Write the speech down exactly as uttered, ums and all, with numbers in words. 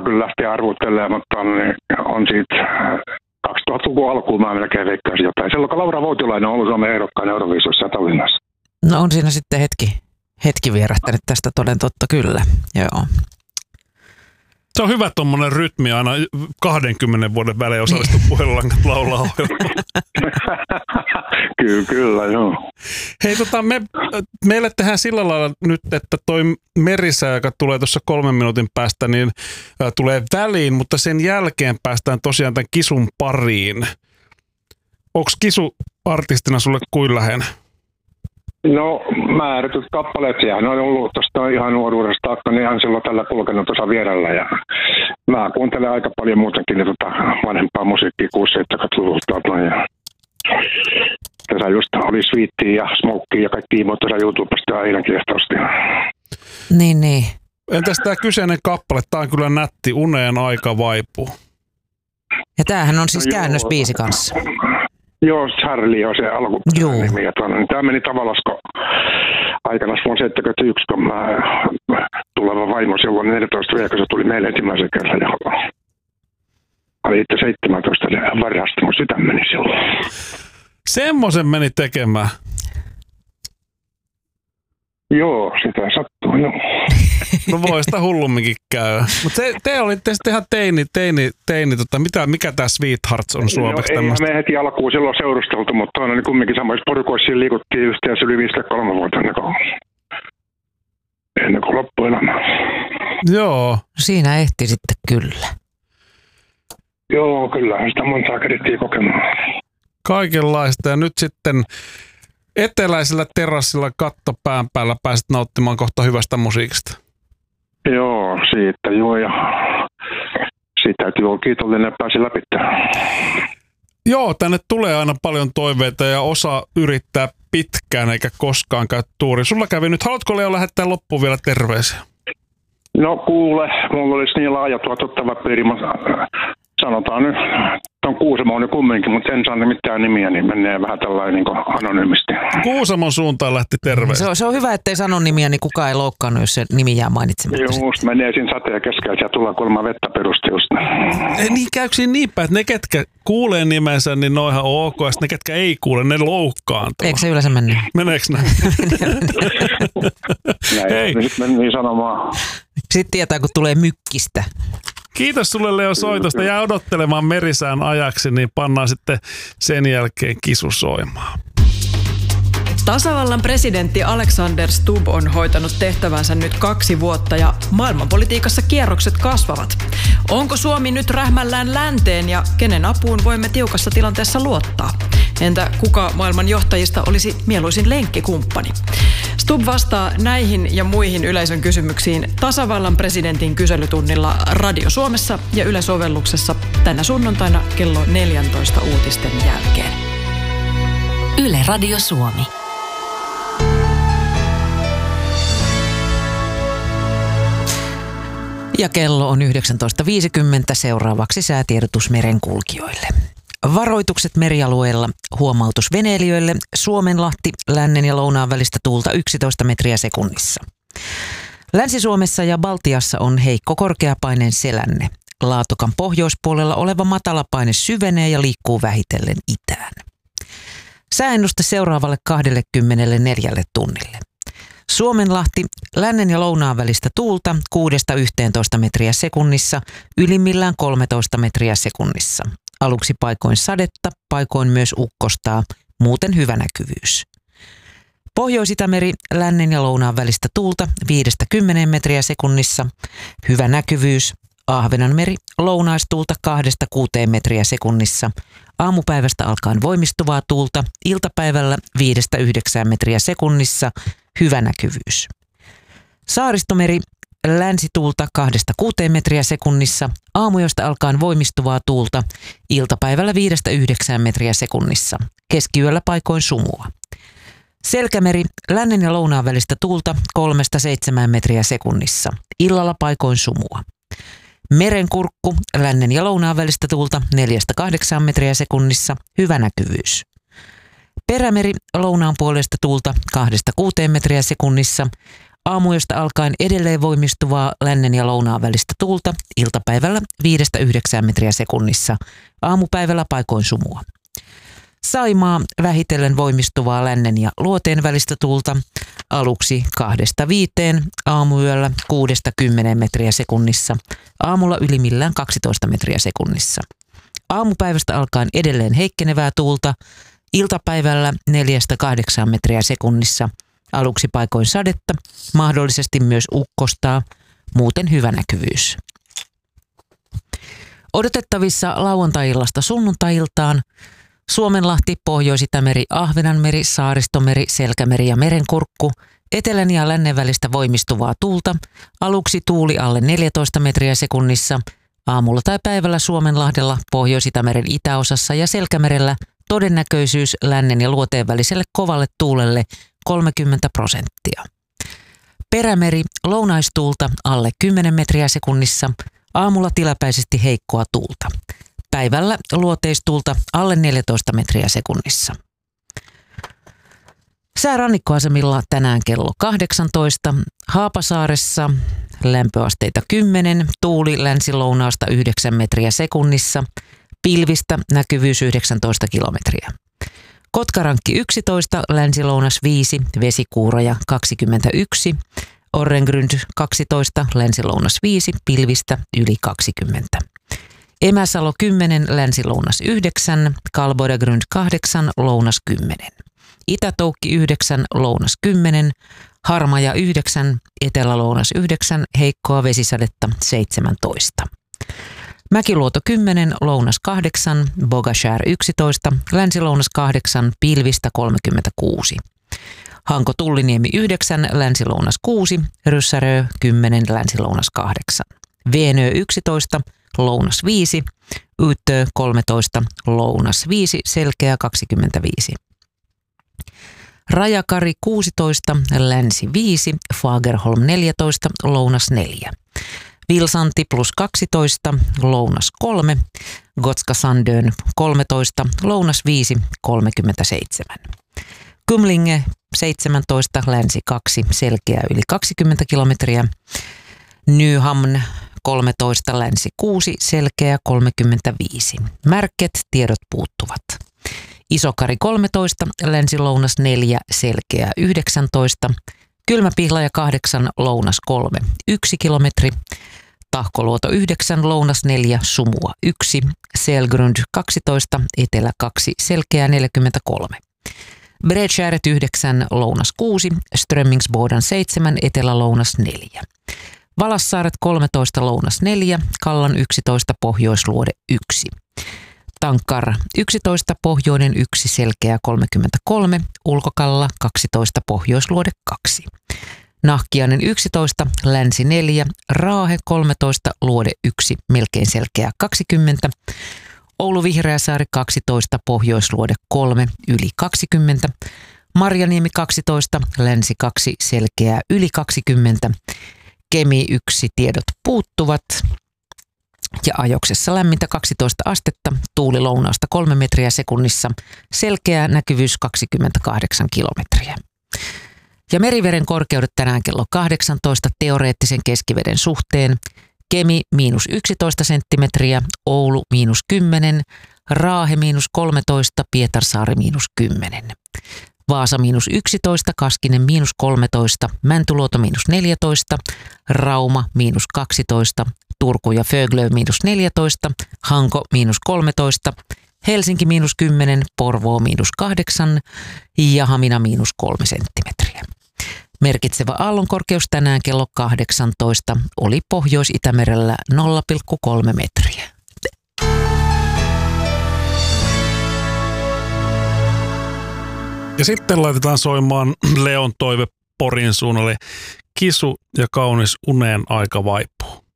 kyllä lähteä arvuttelemaan, mutta on, on siitä kaksituhattaluvun alkuun mä melkein veikkaisin jotain. Silloin kun Laura Voutilainen on ollut Suomen ehdokkaan Euroviisussa ja Tallinnassa. No on siinä sitten hetki, hetki vierähtänyt tästä toden totta kyllä, joo. Se on hyvä tuommoinen rytmi aina kahdenkymmenen vuoden välein osallistua puhelulangat laulaa ohjelmaa. Kyllä, kyllä, joo. Hei, tota, me, meille tehdään sillä lailla nyt, että toi merisää, joka tulee tuossa kolmen minuutin päästä, niin ä, tulee väliin, mutta sen jälkeen päästään tosiaan tämän Kisun pariin. Onko Kisu artistina sulle kuin läheinen? No määrätyt kappaleet, sehän on ollut tuosta ihan nuoruudesta taakka, niin ihan silloin tällä kulkenut tuossa vierellä. Ja mä kuuntelen aika paljon muutenkin niin tota vanhempaa musiikkia kuusikymmentä-seitsemänkymmentäluvulta. Ja tässä just oli Sweetia ja Smokea ja kaikki tiimoit tuossa YouTubesta ja eilenkin ehtoosti. Niin, niin. Entäs tämä kyseinen kappale? Tämä on kyllä nätti, Uneen aika vaipuu. Ja tämähän on siis no käännösbiisi kanssa. Joo, Charlie on se alkuperäinen nimi. Niin tämä meni tavallaan, kun aikana vuonna seitsemänkymmentäyksi, kun mä tuleva vaimo silloin neljätoista vuotta, kun se tuli meille ensimmäisen kerran. Ja oli itse seitsemäntoista, se varasti mun sydän meni silloin. Semmoisen meni tekemään. Joo, sitä sattuu, joo. No voi sitä hullumminkin käydä. Mutta te olitte sitten ihan teini, teini, teini tota, mitä, mikä tämä Sweethearts on suomeksi? No, ei me heti alkuun silloin seurusteltu, mutta on niin kumminkin samoissa porukoissa liikuttiin yhteensä yli viisikymmentäkolme vuotta ennen kuin, ennen kuin loppuelämää. Joo. Siinä ehti sitten kyllä. Joo, kyllä. Sitä montaa kerittiin kokemaan. Kaikenlaista. Ja nyt sitten eteläisellä terassilla katto pään päällä pääset nauttimaan kohta hyvästä musiikista. Joo, siitä joo. Ja siitä täytyy olla kiitollinen, pääsi läpi. Joo, tänne tulee aina paljon toiveita ja osa yrittää pitkään eikä koskaan käy tuuri. Sulla kävi nyt. Haluatko Leo lähettää loppuun vielä terveisiä? No kuule, mulla olisi niin laaja tuo tuttava piiri. Sanotaan nyt, on Kuusamo on jo kumminkin, mutta en saa mitään nimiä, niin menee vähän tällainen niin anonyymisti. Kuusamon suuntaan lähti terveisiä. Se on, se on hyvä, ettei sano nimiä, niin kukaan ei loukkaannut, jos se nimi jää mainitsematta. Just menee siinä sateen keskellä ja tulee kolma vettä perusti just. Niin käykö siinä niin päin, että ne ketkä kuulee nimensä, niin ne on ihan ok, ja ne ketkä ei kuule, ne loukkaantuu. Eikö se yleensä mennyt? Meneekö näin? Näin, nyt meni sanomaan. Sitten tietää, kun tulee mykkistä. Kiitos sulle Leo soitosta. Jää odottelemaan merisään ajaksi, niin pannaan sitten sen jälkeen Kisu soimaan. Tasavallan presidentti Alexander Stubb on hoitanut tehtävänsä nyt kaksi vuotta ja maailmanpolitiikassa kierrokset kasvavat. Onko Suomi nyt rähmällään länteen ja kenen apuun voimme tiukassa tilanteessa luottaa? Entä kuka maailman johtajista olisi mieluisin lenkkikumppani? Stubb vastaa näihin ja muihin yleisön kysymyksiin tasavallan presidentin kyselytunnilla Radio Suomessa ja Yle-sovelluksessa tänä sunnuntaina kello neljätoista uutisten jälkeen. Yle Radio Suomi. Ja kello on yhdeksäntoista viisikymmentä. Seuraavaksi säätiedotus merenkulkijoille. Varoitukset merialueella, huomautus veneilijöille, Suomenlahti, lännen ja lounaan välistä tuulta yksitoista metriä sekunnissa. Länsi-Suomessa ja Baltiassa on heikko korkeapaineen selänne. Laatokan pohjoispuolella oleva matalapaine syvenee ja liikkuu vähitellen itään. Sääennuste seuraavalle kaksikymmentäneljä tunnille. Suomenlahti, lännen ja lounaan välistä tuulta kuudesta yhteentoista metriä sekunnissa, ylimmillään kolmetoista metriä sekunnissa. Aluksi paikoin sadetta, paikoin myös ukkostaa, muuten hyvä näkyvyys. Pohjois-Itämeri, lännen ja lounaan välistä tuulta viidestä kymmeneen metriä sekunnissa, hyvä näkyvyys. Ahvenanmeri, lounaistuulta kahdesta kuuteen metriä sekunnissa. Aamupäivästä alkaen voimistuvaa tuulta, iltapäivällä viidestä yhdeksään metriä sekunnissa, hyvä näkyvyys. Saaristomeri, länsituulta kahdesta kuuteen metriä sekunnissa, aamuyöstä alkaen voimistuvaa tuulta, iltapäivällä viidestä yhdeksään metriä sekunnissa, keskiyöllä paikoin sumua. Selkämeri, lännen ja lounaan välistä tuulta kolmesta seitsemään metriä sekunnissa, illalla paikoin sumua. Merenkurkku, lännen ja lounaan välistä tuulta neljästä kahdeksaan metriä sekunnissa, hyvä näkyvyys. Perämeri, lounaan puolesta tuulta kahdesta kuuteen metriä sekunnissa, Aamuyöstä alkaen edelleen voimistuvaa lännen ja lounaan välistä tuulta, iltapäivällä viidestä yhdeksään metriä sekunnissa, aamupäivällä paikoin sumua. Saimaa vähitellen voimistuvaa lännen ja luoteen välistä tuulta, aluksi kahdesta viiteen, aamuyöllä kuudesta kymmeneen metriä sekunnissa, aamulla ylimmillään kaksitoista metriä sekunnissa. Aamupäivästä alkaen edelleen heikkenevää tuulta, iltapäivällä neljästä kahdeksaan metriä sekunnissa, aluksi paikoin sadetta, mahdollisesti myös ukkostaa, muuten hyvä näkyvyys. Odotettavissa lauantai-illasta sunnuntai-iltaan Suomenlahti, Pohjois-Itämeri, Ahvenanmeri, Saaristomeri, Selkämeri ja Merenkurkku, etelän ja lännen välistä voimistuvaa tuulta, aluksi tuuli alle neljätoista metriä sekunnissa, aamulla tai päivällä Suomenlahdella, Pohjois-Itämeren itäosassa ja Selkämerellä todennäköisyys lännen ja luoteen väliselle kovalle tuulelle kolmekymmentä prosenttia. Perämeri, lounaistuulta alle kymmenen metriä sekunnissa, aamulla tilapäisesti heikkoa tuulta. Päivällä luoteistuulta alle neljätoista metriä sekunnissa. Sää rannikkoasemilla tänään kello kahdeksantoista. Haapasaaressa lämpöasteita kymmenen, tuuli länsi-lounaasta yhdeksän metriä sekunnissa, pilvistä näkyvyys yhdeksäntoista kilometriä. Kotkarankki yksitoista, länsi-lounas viisi, vesikuuroja kaksikymmentäyksi, Orrengrund kaksitoista, länsi-lounas viisi, pilvistä yli kaksikymmentä. Emäsalo kymmenen, länsi-lounas yhdeksän, Kalbodagrund kahdeksan, lounas kymmenen. Itätoukki yhdeksän, lounas kymmenen, Harmaja yhdeksän, etelä-lounas yhdeksän, heikkoa vesisadetta seitsemäntoista. Mäkiluoto kymmenen, lounas kahdeksan, Bogashär yksitoista, länsi-lounas kahdeksan, pilvistä kolmekymmentäkuusi. Hanko Tulliniemi yhdeksän, länsi-lounas kuusi, Ryssärö kymmenen, länsi-lounas kahdeksan. Venö yksitoista, lounas viisi, Yttö kolmetoista, lounas viisi, Selkeä kaksikymmentäviisi. Rajakari kuusitoista, länsi viisi, Fagerholm neljätoista, lounas neljä. Vilsanti plus kaksitoista, lounas kolme, Gotska Sandön kolmetoista, lounas viisi, kolmekymmentäseitsemän. Kumlinge seitsemäntoista, länsi kaksi, Selkeä yli kaksikymmentä kilometriä. Nyhamn kolmetoista, länsi kuusi, Selkeä kolmekymmentäviisi. Märket, tiedot puuttuvat. Isokari kolmetoista, länsi-lounas neljä, Selkeä yhdeksäntoista. Kylmäpihlaja kahdeksan, lounas kolme, yksi kilometri. Tahkoluoto yhdeksän, lounas neljä, sumua yksi. Selgrund kaksitoista, etelä kaksi, Selkeä neljäkymmentäkolme. Bredskäret yhdeksän, lounas kuusi, Strömmingsbodan seitsemän, etelä-lounas neljä. Valassaaret kolmetoista, lounas neljä, Kallan yksitoista, pohjoisluode yksi. Tankar yksitoista, pohjoinen yksi, Selkeä kolmekymmentäkolme, Ulkokalla kaksitoista, pohjoisluode kaksi. Nahkiainen yksitoista, länsi neljä, Raahe kolmetoista, luode yksi, melkein Selkeä kaksikymmentä. Oulu Vihreäsaari kaksitoista, pohjoisluode kolme, yli kaksikymmentä. Marjaniemi kaksitoista, länsi kaksi, Selkeää yli kaksikymmentä. Kemi yksi, tiedot puuttuvat. Ja Ajoksessa lämmintä kaksitoista astetta, tuuli lounaasta kolme metriä sekunnissa, Selkeä näkyvyys kaksikymmentäkahdeksan kilometriä. Ja meriveden korkeudet tänään kello kahdeksantoista teoreettisen keskiveden suhteen. Kemi miinus yksitoista senttimetriä, Oulu miinus kymmenen, Raahe miinus kolmetoista, Pietarsaari miinus kymmenen. Vaasa miinus yksitoista, Kaskinen miinus kolmetoista, Mäntyluoto miinus neljätoista, Rauma miinus kaksitoista, Turku ja Föglö miinus neljätoista, Hanko miinus kolmetoista, Helsinki miinus kymmenen, Porvoo miinus kahdeksan ja Hamina miinus kolme senttimetriä. Merkitsevä aallonkorkeus tänään kello kahdeksantoista oli Pohjois-Itämerellä nolla pilkku kolme metriä. Ja sitten laitetaan soimaan Leon toive Porin suunnalle. Kisu ja kaunis uneen aika vaipuu.